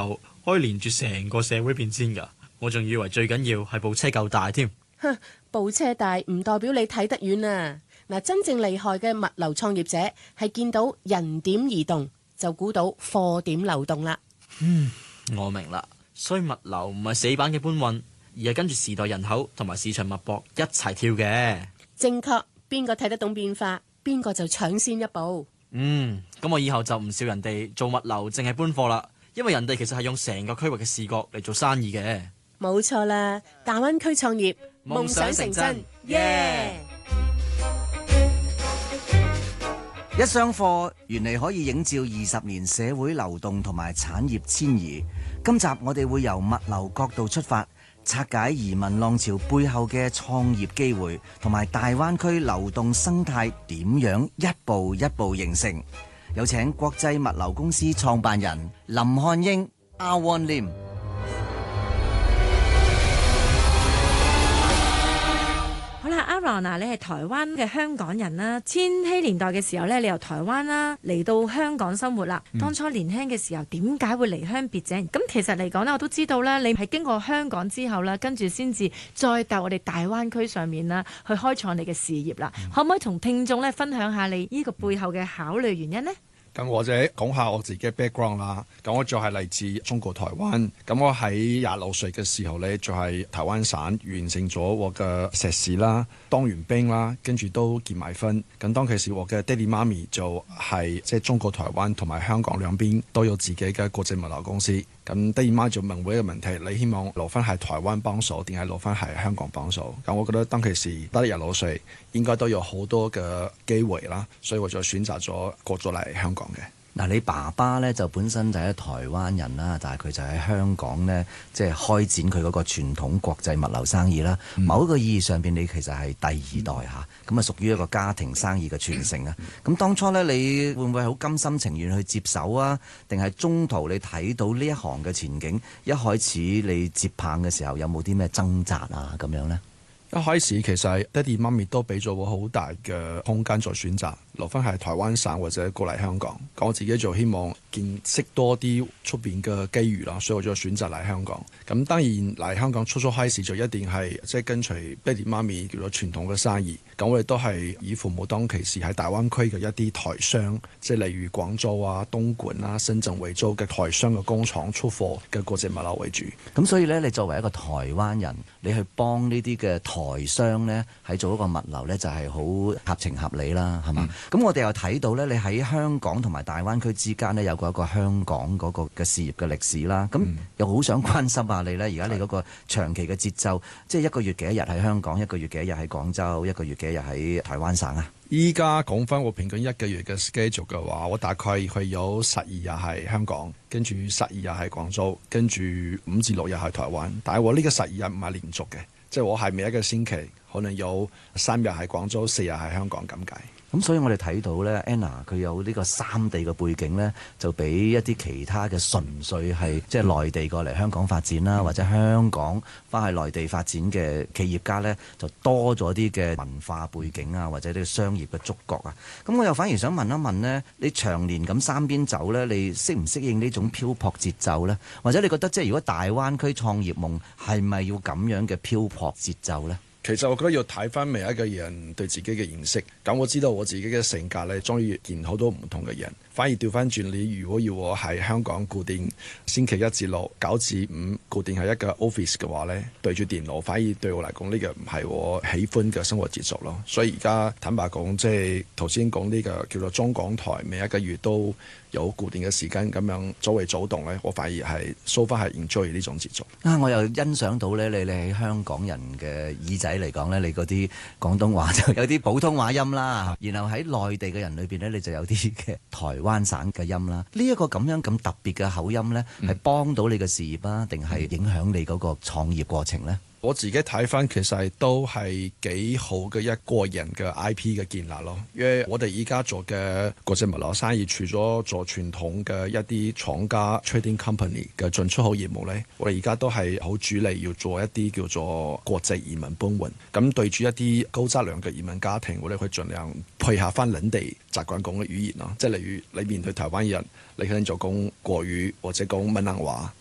後可以連住成個社會變遷㗎。我仲以為最緊要係部車夠大添。 哼，部車大唔代表你睇得遠啊！嗱，真正厲害嘅物流創業者係見到人點移動就估到貨點流動啦。 我明啦，所以物流唔係死板嘅搬運，而係跟住時代人口同埋市場脈搏一齊跳嘅。 正確，邊個睇得懂變化，邊個就搶先一步。 咁我以後就唔笑人哋做物流淨係搬貨啦，因為人哋其實係用成個區域嘅視角嚟做生意嘅。 冇錯啦，大灣區創業，夢想成真，耶！ 一箱貨原嚟可以映照20年社會流動同埋產業遷移。今集我哋會由物流角度出發，拆解移民浪潮背後嘅創業機會，同埋大灣區流動生態點樣一步一步形成。有請國際物流公司創辦人林漢英阿 Won Lim。 阿 Ron 啊，你係台灣嘅香港人啦，千禧年代嘅時候咧，你由台灣啦嚟到香港生活啦。當初年輕嘅時候，點解會離鄉別井？咁其實嚟講咧，我都知道啦，你係經過香港之後啦，跟住先至再到我哋大灣區上面啦，去開創你嘅事業啦。可唔可以同聽眾咧分享下你呢個背後嘅考慮原因呢？ 咁或者講下我自己嘅 background 啦。咁我就係嚟自中國台灣。咁我喺26歲嘅時候呢，就係台灣省完成咗我嘅碩士啦，當完兵啦，跟住都結埋婚。咁當其時我嘅爹哋媽咪就係即係中國台灣同埋香港兩邊都有自己嘅國際物流公司。咁爹哋媽就問我一個問題：你希望留翻喺台灣幫手，定係留翻喺香港幫手？咁我覺得當其時得26歲，應該都有好多嘅機會啦，所以我就選擇咗過咗嚟香港嘅。 嗱，你爸爸咧就本身就係台灣人啦，但係佢就喺香港咧，即係開展佢嗰個傳統國際物流生意啦。某一個意義上邊，你其實係第二代嚇，咁啊屬於一個家庭生意嘅傳承啊。咁當初咧，你會唔會好甘心情願去接手啊？定係中途你睇到呢一行嘅前景，一開始你接棒嘅時候有冇啲咩掙扎啊？咁樣呢？ 一開始其實爹哋媽咪都俾咗我好大嘅空間做選擇，留翻喺台灣省或者過嚟香港。我自己就希望見識多啲出邊嘅機遇啦，所以我就選擇嚟香港。咁當然嚟香港初開始就一定係即係跟隨爹哋媽咪叫做傳統嘅生意。咁我哋都係以父母當其時喺大灣區嘅一啲台商，即係例如廣州啊、東莞啊、深圳為租嘅台商嘅工廠出貨嘅國際物流為主。 咁所以咧，你作為一個台灣人，你去幫呢啲嘅台商咧，喺做一個物流咧，就係好合情合理啦，係嘛？咁我哋又睇到咧，你喺香港同埋大灣區之間咧，有個香港嗰個嘅事業嘅歷史啦。咁又好想關心下你咧，而家你嗰個長期嘅節奏，即係一個月幾多日喺香港，一個月幾多日喺廣州，一個月幾多日喺台灣省啊？ 依家講翻我平均一個月嘅 schedule 嘅話，我大概係有12日喺香港，跟住12日喺廣州，跟住5至6日喺台灣。但係我呢個12日唔係連續嘅，即係我係每一個星期可能有3日喺廣州，4日喺香港咁解。 咁所以我哋睇到咧 Anna 佢有呢個三地嘅背景咧，就比一啲其他嘅純粹係即係內地過嚟香港發展啦，或者香港翻去內地發展嘅企業家咧，就多咗啲嘅文化背景啊，或者呢個商業嘅觸覺啊。咁我又反而想問一問咧，你長年咁三邊走咧，你適唔適應呢種漂泊節奏咧？或者你覺得即係如果大灣區創業夢係咪要咁樣嘅漂泊節奏咧？ 其實我覺得要睇翻每一個人對自己嘅認識。咁我知道我自己嘅性格咧，中意見好多唔同嘅人。反而調翻轉，你如果要我喺香港固定星期1至6、9至5固定係一個 office 嘅話咧，對住電腦，反而對我嚟講呢個唔係我喜歡嘅生活節奏咯。所以而家坦白講，即係頭先講呢個叫做中港台，每一個月都有固定嘅時間咁樣作為早動咧，我反而係 so far 係 enjoy 呢種節奏。 我又欣賞到咧，你喺香港人嘅耳仔嚟講咧，你嗰啲廣東話就有啲普通話音啦，然後喺內地嘅人裏邊咧，你就有啲嘅台灣省嘅音啦。呢一個咁樣咁特別嘅口音咧，係幫到你嘅事業啊，定係影響你嗰個創業過程咧？ 我自己睇翻，其實都係幾好嘅一個人嘅 IP 嘅建立咯。因為我哋依家做嘅國際物流生意，除咗做傳統嘅一啲廠家 trading company 嘅進出口業務咧，我哋而家都係好主力要做一啲叫做國際移民搬運。咁對住一啲高質量嘅移民家庭，我哋會盡量配合翻本地習慣講嘅語言咯。即係例如你面對台灣人，你可能就講國語或者講閩南話。